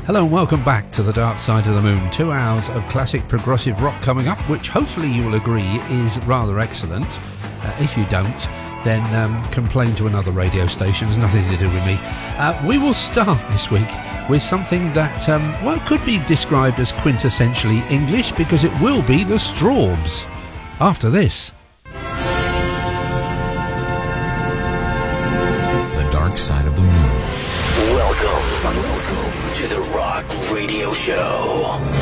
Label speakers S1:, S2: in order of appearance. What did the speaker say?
S1: Hello and welcome back to the Dark Side of the Moon. 2 hours of classic progressive rock coming up, which hopefully you will agree is rather excellent. If you don't, then complain to another radio station. It's nothing to do with me. We will start this week with something that, could be described as quintessentially English, because it will be the Strawbs. After this.
S2: The Dark Side of the Moon.
S3: Welcome to the Rock Radio Show.